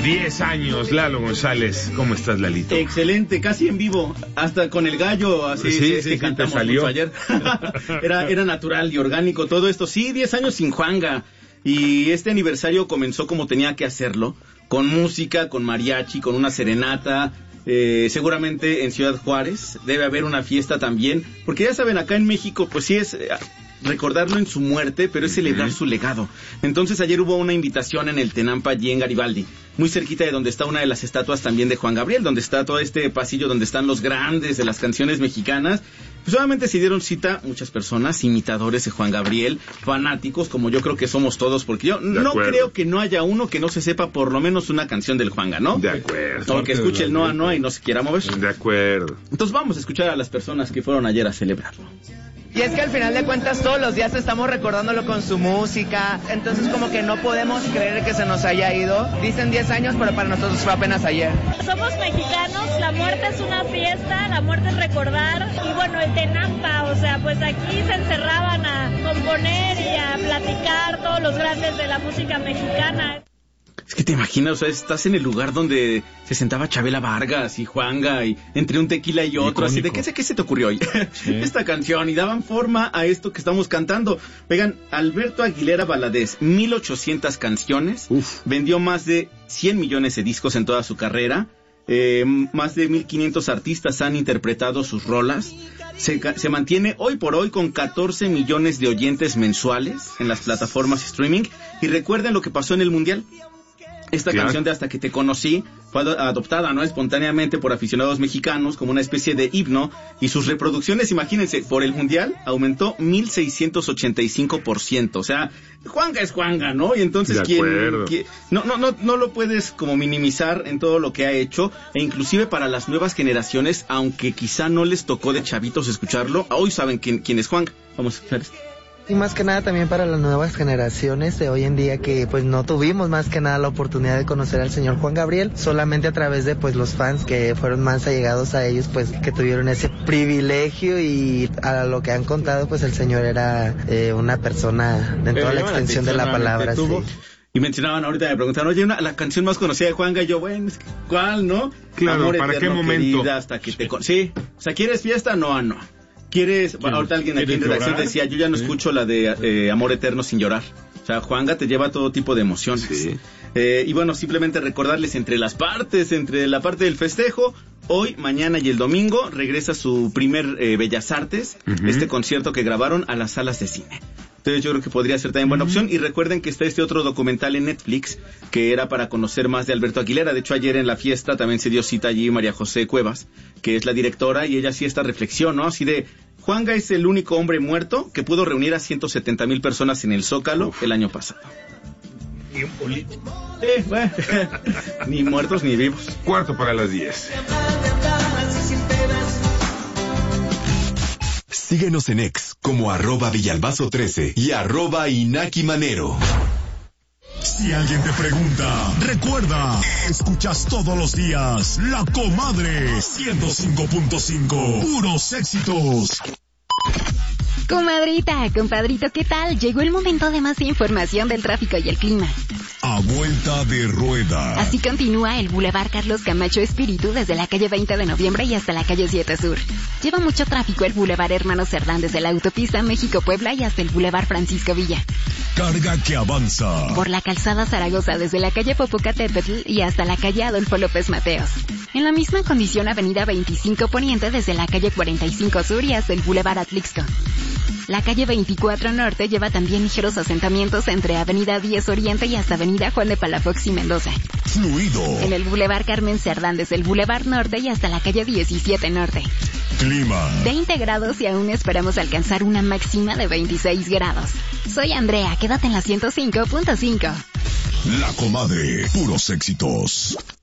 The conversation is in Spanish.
10 años, Lalo González. ¿Cómo estás, Lalito? Excelente, casi en vivo, hasta con el gallo, así sí, que cantamos salió ayer. era natural y orgánico todo esto. Sí, 10 años sin Juanga. Y este aniversario comenzó como tenía que hacerlo, con música, con mariachi, con una serenata. Seguramente en Ciudad Juárez debe haber una fiesta también, porque ya saben, acá en México pues sí es recordarlo en su muerte, pero es celebrar su legado. Entonces ayer hubo una invitación en el Tenampa, allí en Garibaldi, muy cerquita de donde está una de las estatuas también de Juan Gabriel, donde está todo este pasillo donde están los grandes de las canciones mexicanas. Pues obviamente se dieron cita muchas personas, imitadores de Juan Gabriel, fanáticos, como yo creo que somos todos, porque yo no creo que no haya uno que no se sepa por lo menos una canción del Juanga, ¿no? De acuerdo. O que escuche el Noa Noa y no se quiera mover. De acuerdo. Entonces vamos a escuchar a las personas que fueron ayer a celebrarlo. Y es que al final de cuentas todos los días estamos recordándolo con su música, entonces como que no podemos creer que se nos haya ido. Dicen 10 años, pero para nosotros fue apenas ayer. Somos mexicanos, la muerte es una fiesta, la muerte es recordar, y bueno, el Tenampa, o sea, pues aquí se encerraban a componer y a platicar todos los grandes de la música mexicana. Es que te imaginas, o sea, estás en el lugar donde se sentaba Chabela Vargas y Juanga, y entre un tequila y otro, así de ¿qué se te ocurrió hoy? Sí. Esta canción, y daban forma a esto que estamos cantando. Oigan, Alberto Aguilera Valadez, 1800 canciones, vendió más de 100 millones de discos en toda su carrera, más de 1500 artistas han interpretado sus rolas, se mantiene hoy por hoy con 14 millones de oyentes mensuales en las plataformas streaming, y recuerden lo que pasó en el Mundial. Esta canción de Hasta que te conocí fue adoptada, ¿no?, espontáneamente por aficionados mexicanos como una especie de himno, y sus reproducciones, imagínense, por el Mundial aumentó 1685%. O sea, Juanga es Juanga, ¿no? Y entonces no lo puedes como minimizar en todo lo que ha hecho, e inclusive para las nuevas generaciones, aunque quizá no les tocó de chavitos escucharlo, hoy saben quién es Juanga. Vamos a escuchar esto. Y más que nada también para las nuevas generaciones de hoy en día, que pues no tuvimos más que nada la oportunidad de conocer al señor Juan Gabriel, solamente a través de pues los fans que fueron más allegados a ellos, pues que tuvieron ese privilegio, y a lo que han contado pues el señor era una persona en toda la extensión de la palabra. Sí. Y mencionaban ahorita, me preguntaron, oye, la canción más conocida de Juanga, y yo, bueno, ¿cuál, no? Claro, Amor ¿para eterno, qué momento? Querida, hasta que te sí, o sea, ¿quieres fiesta? No. ¿Quieres? Bueno, ahorita alguien aquí en redacción decía, yo ya no escucho la de Amor Eterno sin llorar. O sea, Juanga te lleva todo tipo de emociones. Sí. Y bueno, simplemente recordarles entre la parte del festejo, hoy, mañana y el domingo regresa su primer Bellas Artes, este concierto que grabaron a las salas de cine. Entonces yo creo que podría ser también buena opción. Y recuerden que está este otro documental en Netflix que era para conocer más de Alberto Aguilera. De hecho, ayer en la fiesta también se dio cita allí María José Cuevas, que es la directora, y ella sí esta reflexión, ¿no? Así de, Juanga es el único hombre muerto que pudo reunir a 170,000 personas en el Zócalo el año pasado. Ni un político. Bueno, ni muertos ni vivos. 9:45. Síguenos en X como @Villalbazo13 y @InakiManero. Si alguien te pregunta, recuerda, escuchas todos los días La Comadre 105.5, puros éxitos. Comadrita, compadrito, ¿qué tal? Llegó el momento de más información del tráfico y el clima. A vuelta de rueda. Así continúa el Boulevard Carlos Camacho Espíritu desde la calle 20 de noviembre y hasta la calle 7 Sur. Lleva mucho tráfico el Boulevard Hermanos Cerdán desde la autopista México-Puebla y hasta el Boulevard Francisco Villa. Carga que avanza. Por la calzada Zaragoza desde la calle Popocatépetl y hasta la calle Adolfo López Mateos. En la misma condición avenida 25 Poniente desde la calle 45 Sur y hasta el Boulevard Atlixco. La calle 24 Norte lleva también ligeros asentamientos entre avenida 10 Oriente y hasta avenida Juan de Palafox y Mendoza. Fluido. En el Boulevard Carmen Cerdán desde el Boulevard Norte y hasta la calle 17 Norte. Clima. 20 grados y aún esperamos alcanzar una máxima de 26 grados. Soy Andrea, quédate en la 105.5. La Comadre, puros éxitos.